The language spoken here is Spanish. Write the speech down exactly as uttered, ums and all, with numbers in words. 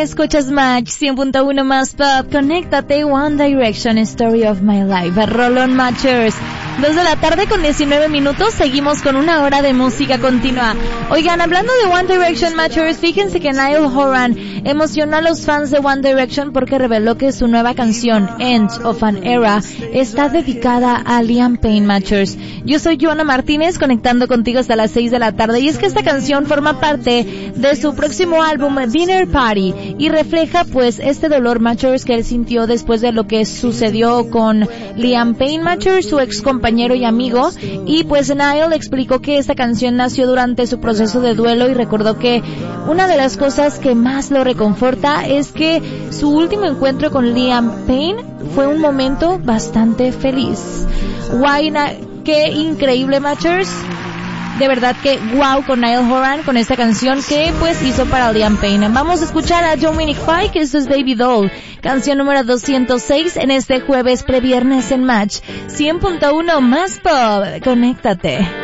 escuchas Match cien punto uno más pop. Conéctate, One Direction, Story of My Life. Rolón Matchers. Dos de la tarde con diecinueve minutos, seguimos con una hora de música continua. Oigan, hablando de One Direction Matchers, fíjense que Niall Horan emocionó a los fans de One Direction porque reveló que su nueva canción, End of an Era, está dedicada a Liam Payne Matchers. Yo soy Joana Martínez, conectando contigo hasta las seis de la tarde, y es que esta canción forma parte de su próximo álbum Dinner Party y refleja pues este dolor Matchers que él sintió después de lo que sucedió con Liam Payne Matchers, su ex compañero y amigo. Y pues Niall explicó que esta canción nació durante su proceso de duelo y recordó que una de las cosas que más lo reconforta es que su último encuentro con Liam Payne fue un momento bastante feliz. Guay, qué increíble Matchers. De verdad que wow con Niall Horan con esta canción que pues hizo para Liam Payne. Vamos a escuchar a Dominic Fike, que esto es Baby Doll, canción número doscientos seis en este jueves previernes en Match cien punto uno más pop. Conéctate.